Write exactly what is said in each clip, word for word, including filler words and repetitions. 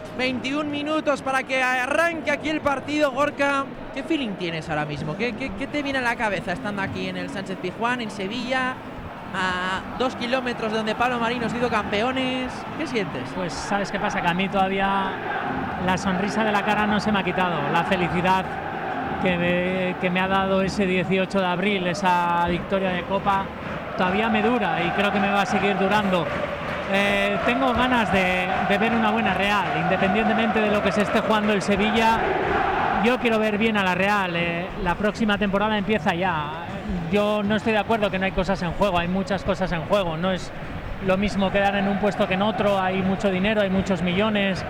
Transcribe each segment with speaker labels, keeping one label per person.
Speaker 1: veintiún minutos para que arranque aquí el partido. Gorka, ¿qué feeling tienes ahora mismo? ¿Qué, qué, qué te viene a la cabeza estando aquí en el Sánchez Pizjuán, en Sevilla, a dos kilómetros de donde Pablo Marín nos hizo campeones? ¿Qué sientes?
Speaker 2: Pues sabes qué pasa, que a mí todavía la sonrisa de la cara no se me ha quitado. La felicidad que me, que me ha dado ese dieciocho de abril, esa victoria de Copa, todavía me dura y creo que me va a seguir durando. Eh, tengo ganas de, de ver una buena Real, independientemente de lo que se esté jugando el Sevilla. Yo quiero ver bien a la Real. Eh, la próxima temporada empieza ya. Yo no estoy de acuerdo que no hay cosas en juego, hay muchas cosas en juego. No es lo mismo quedar en un puesto que en otro, hay mucho dinero, hay muchos millones,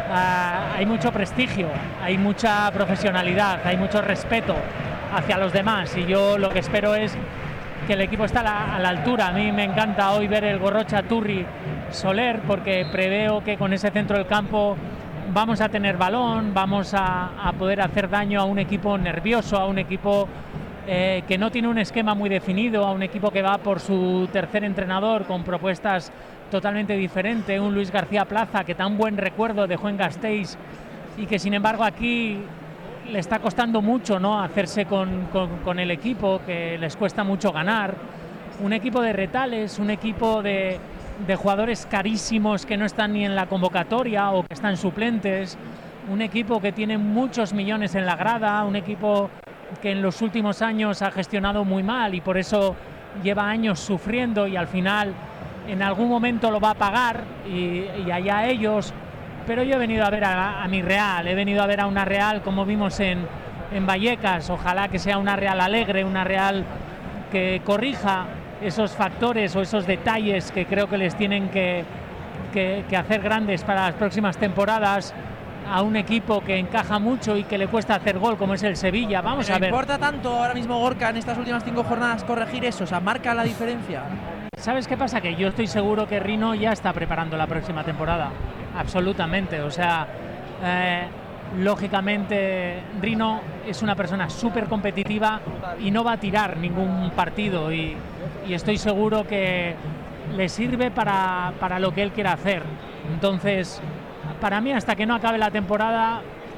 Speaker 2: uh, hay mucho prestigio, hay mucha profesionalidad, hay mucho respeto hacia los demás, y yo lo que espero es que el equipo esté a la, a la altura. A mí me encanta hoy ver el Gorrocha Turri Soler, porque preveo que con ese centro del campo vamos a tener balón, vamos a, a poder hacer daño a un equipo nervioso, a un equipo eh, que no tiene un esquema muy definido, a un equipo que va por su tercer entrenador con propuestas totalmente diferentes, un Luis García Plaza que tan buen recuerdo dejó en Gasteiz y que sin embargo aquí le está costando mucho, ¿no?, hacerse con, con, con el equipo, que les cuesta mucho ganar. Un equipo de retales, un equipo de, de jugadores carísimos que no están ni en la convocatoria o que están suplentes, un equipo que tiene muchos millones en la grada, un equipo que en los últimos años ha gestionado muy mal y por eso lleva años sufriendo y al final en algún momento lo va a pagar, y, y allá ellos. Pero yo he venido a ver a, a mi Real, he venido a ver a una Real como vimos en, en Vallecas. Ojalá que sea una Real alegre, una Real que corrija esos factores o esos detalles que creo que les tienen que, que, que hacer grandes para las próximas temporadas a un equipo que encaja mucho y que le cuesta hacer gol como es el Sevilla. Vamos
Speaker 1: Pero
Speaker 2: a ver.
Speaker 1: ¿importa tanto ahora mismo, Gorka, en estas últimas cinco jornadas corregir eso? O sea, ¿marca la diferencia?
Speaker 2: ¿Sabes qué pasa? Que yo estoy seguro que Rino ya está preparando la próxima temporada. Absolutamente, o sea, eh, lógicamente Rino es una persona súper competitiva y no va a tirar ningún partido y, y estoy seguro que le sirve para, para lo que él quiera hacer. Entonces, para mí, hasta que no acabe la temporada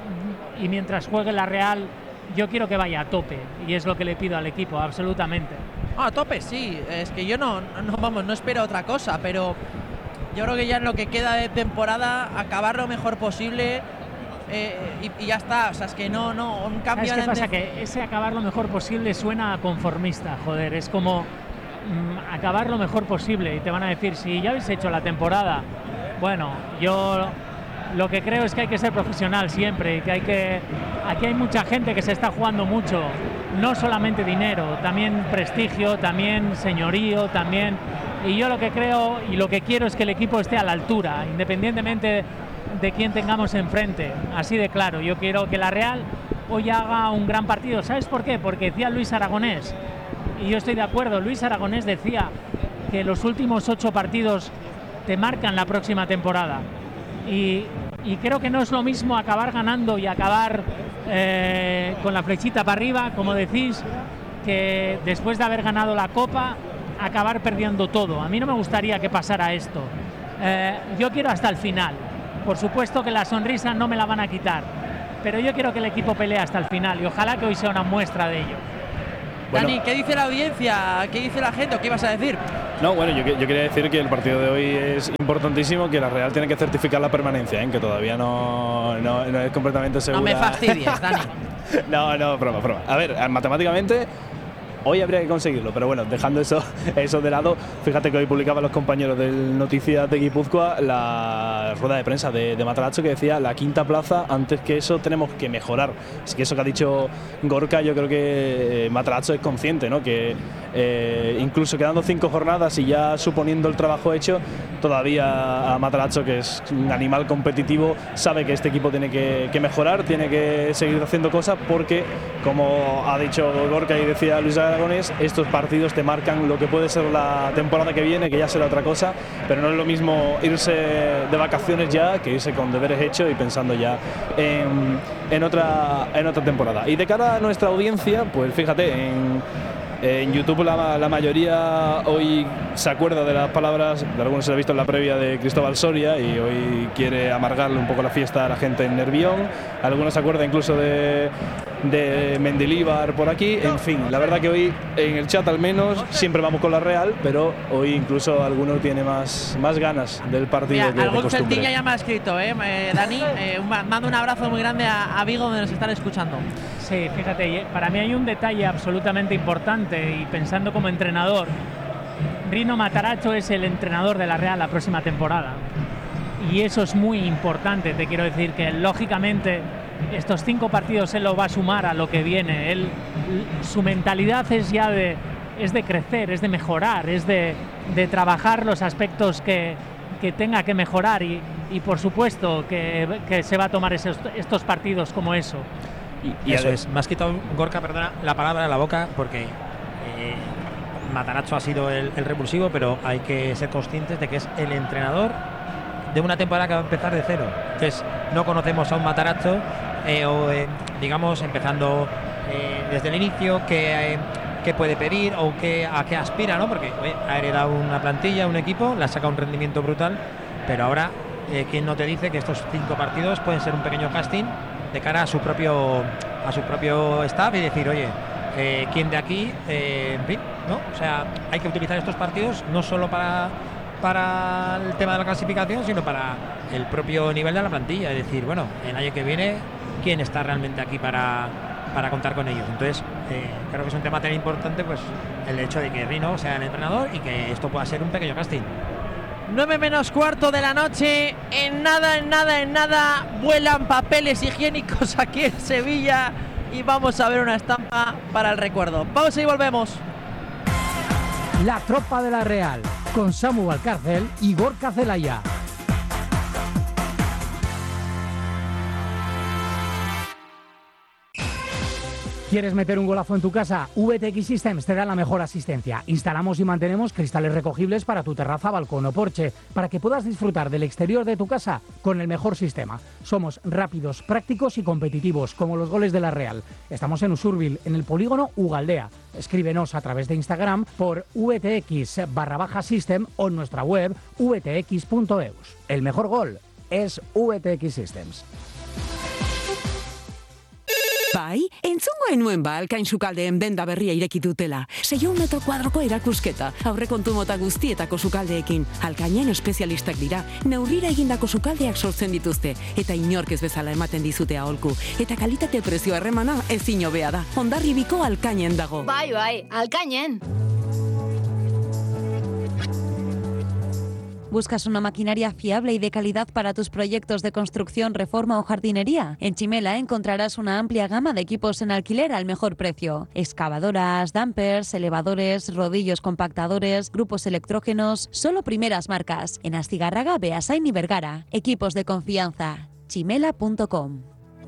Speaker 2: y mientras juegue la Real, yo quiero que vaya a tope y es lo que le pido al equipo, absolutamente.
Speaker 1: Ah, a tope, sí, es que yo no, no, vamos, no espero otra cosa, pero yo creo que ya en lo que queda de temporada, acabar lo mejor posible eh, y, y ya está. O sea, es que no, no, un cambio.
Speaker 2: ¿Sabes qué pasa?
Speaker 1: De...
Speaker 2: Que ese acabar lo mejor posible suena a conformista, joder. Es como mmm, acabar lo mejor posible y te van a decir, si ya habéis hecho la temporada. Bueno, yo lo que creo es que hay que ser profesional siempre y que hay que... Aquí hay mucha gente que se está jugando mucho, no solamente dinero, también prestigio, también señorío, también... Y yo lo que creo y lo que quiero es que el equipo esté a la altura, independientemente de quién tengamos enfrente. Así de claro, yo quiero que la Real hoy haga un gran partido. ¿Sabes por qué? Porque decía Luis Aragonés, y yo estoy de acuerdo, Luis Aragonés decía que los últimos ocho partidos te marcan la próxima temporada. Y, y creo que no es lo mismo acabar ganando y acabar eh, con la flechita para arriba, como decís, que después de haber ganado la Copa acabar perdiendo todo. A mí no me gustaría que pasara esto. Eh, yo quiero hasta el final. Por supuesto que la sonrisa no me la van a quitar, pero yo quiero que el equipo pelee hasta el final y ojalá que hoy sea una muestra de ello.
Speaker 1: Bueno. Dani, ¿qué dice la audiencia? ¿Qué dice la gente? ¿O qué ibas a decir?
Speaker 3: No, bueno, yo, yo quería decir que el partido de hoy es importantísimo, que la Real tiene que certificar la permanencia, ¿eh? Que todavía no, no, no es completamente segura.
Speaker 1: No me fastidies, Dani.
Speaker 3: no, no, broma, broma. A ver, matemáticamente hoy habría que conseguirlo, pero bueno, dejando eso, eso de lado, fíjate que hoy publicaban los compañeros del Noticias de Guipúzcoa la rueda de prensa de, de Matarazzo, que decía la quinta plaza, antes que eso tenemos que mejorar. Así que eso que ha dicho Gorka, yo creo que Matarazzo es consciente, ¿no? Que eh, incluso quedando cinco jornadas y ya suponiendo el trabajo hecho, todavía a Matarazzo, que es un animal competitivo, sabe que este equipo tiene que, que mejorar, tiene que seguir haciendo cosas, porque como ha dicho Gorka y decía Luis Aragonés, estos partidos te marcan lo que puede ser la temporada que viene, que ya será otra cosa, pero no es lo mismo irse de vacaciones ya que irse con deberes hechos y pensando ya en, en, otra, en otra temporada. Y de cara a nuestra audiencia, pues fíjate, en Eh, en YouTube la, la mayoría hoy se acuerda de las palabras, de algunos se ha visto en la previa de Cristóbal Soria y hoy quiere amargarle un poco la fiesta a la gente en Nervión. Algunos se acuerdan incluso de, de Mendilibar por aquí. En fin, la verdad que hoy en el chat al menos siempre vamos con la Real, pero hoy incluso alguno tiene más, más ganas del partido.
Speaker 1: Mira,
Speaker 3: que de
Speaker 1: algún
Speaker 3: costumbre.
Speaker 1: celtiña ya me ha escrito, ¿eh? eh Dani, eh, un, mando un abrazo muy grande a, a Vigo donde nos están escuchando.
Speaker 2: Sí, fíjate, para mí hay un detalle absolutamente importante y pensando como entrenador, Rino Matarazzo es el entrenador de la Real la próxima temporada y eso es muy importante. Te quiero decir que lógicamente estos cinco partidos él lo va a sumar a lo que viene. Él, su mentalidad es ya de, es de crecer, es de mejorar, es de, de trabajar los aspectos que, que tenga que mejorar y, y por supuesto que, que se va a tomar esos, estos partidos como eso.
Speaker 4: Y, y eso es, me has quitado, Gorka, perdona, la palabra de la boca porque eh, Matarazzo ha sido el, el revulsivo, pero hay que ser conscientes de que es el entrenador de una temporada que va a empezar de cero. Entonces, no conocemos a un Matarazzo, eh, o eh, digamos, empezando eh, desde el inicio, que, eh, que puede pedir o que, a qué aspira, ¿no? Porque oye, ha heredado una plantilla, un equipo, le ha sacado un rendimiento brutal, pero ahora, eh, ¿quién no te dice que estos cinco partidos pueden ser un pequeño casting de cara a su propio a su propio staff y decir, oye, eh, quién de aquí, eh, en fin, ¿no? O sea, hay que utilizar estos partidos no solo para, para el tema de la clasificación, sino para el propio nivel de la plantilla. Es decir, bueno, el año que viene, ¿quién está realmente aquí para, para contar con ellos? Entonces, eh, creo que es un tema tan importante, pues, el hecho de que Rino sea el entrenador y que esto pueda ser un pequeño casting.
Speaker 1: nueve menos cuarto de la noche, en nada, en nada, en nada vuelan papeles higiénicos aquí en Sevilla y vamos a ver una estampa para el recuerdo. Pausa y volvemos.
Speaker 5: La tropa de la Real, con Samu Valcárcel y Gorka Zelaya. ¿Quieres meter un golazo en tu casa? V T X Systems te da la mejor asistencia. Instalamos y mantenemos cristales recogibles para tu terraza, balcón o porche, para que puedas disfrutar del exterior de tu casa con el mejor sistema. Somos rápidos, prácticos y competitivos, como los goles de la Real. Estamos en Usurbil, en el polígono Ugaldea. Escríbenos a través de Instagram por vtx barra baja system o en nuestra web v t x punto e u s. El mejor gol es V T X Systems.
Speaker 6: Bai, entzungo enuen ba Alkain sukaldeen denda berria ireki dutela. Seiehun metro kuadroko erakusketa, aurrekontu mota guztietako sukaldeekin. Alkainen espezialistak dira, neurrira egindako sukaldeak sortzen dituzte, eta inork ez bezala ematen dizute aholku. Eta kalitate prezio harremana ezin hobea da. Hondarribiko Alkainen dago.
Speaker 7: Bai, bai, Alkainen.
Speaker 8: ¿Buscas una maquinaria fiable y de calidad para tus proyectos de construcción, reforma o jardinería? En Chimela encontrarás una amplia gama de equipos en alquiler al mejor precio. Excavadoras, dumpers, elevadores, rodillos compactadores, grupos electrógenos, solo primeras marcas. En Astigarraga, Beasain y Vergara. Equipos de confianza. chimela punto com.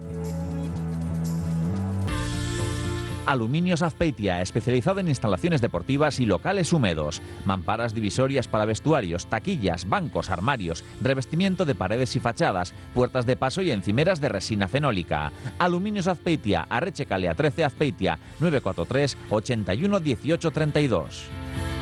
Speaker 9: Aluminios Azpeitia, especializado en instalaciones deportivas y locales húmedos. Mamparas divisorias para vestuarios, taquillas, bancos, armarios, revestimiento de paredes y fachadas, puertas de paso y encimeras de resina fenólica. Aluminios Azpeitia, Arretxe Kalea trece Azpeitia, nueve cuatro tres, ochenta y uno, dieciocho treinta y dos.